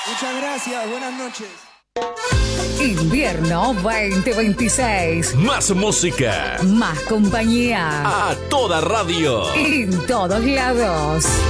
Muchas gracias, buenas noches. Invierno 2026. Más música. Más compañía. A toda radio. En todos lados.